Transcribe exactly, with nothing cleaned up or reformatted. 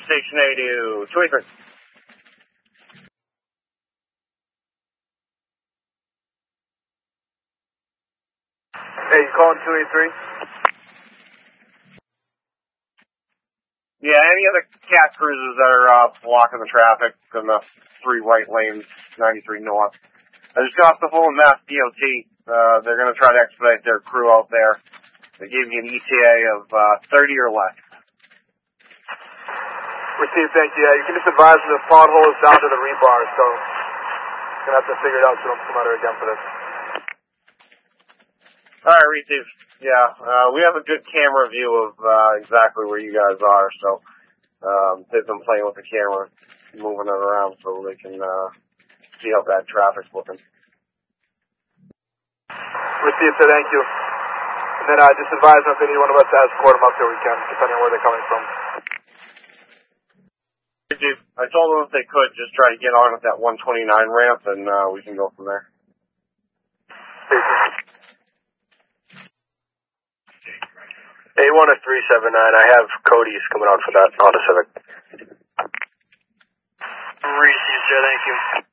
Station A to two eighty-three. Hey, you calling two eighty-three? Yeah, any other cat cruises that are uh, blocking the traffic in the three right lanes, ninety-three north. I just got off the phone with Mass D O T. Uh, they're going to try to expedite their crew out there. They gave me an E T A of uh, thirty or less. Received, thank you. Yeah, you can just advise them the pothole is down to the rebar, so you're going to have to figure it out so don't come out here again for this. All right, receive. Yeah, uh, we have a good camera view of uh, exactly where you guys are, so um, they've been playing with the camera, moving it around so they can uh, see how bad traffic's looking. Received, sir, thank you. And then uh, just advise them if any one of us to escort them up here, we can, depending on where they're coming from. Receive. I told them if they could, just try to get on at that one twenty-nine ramp, and uh, we can go from there. A one of three seven nine, I have Cody's coming on for that Honda Civic. Received, sir, thank you.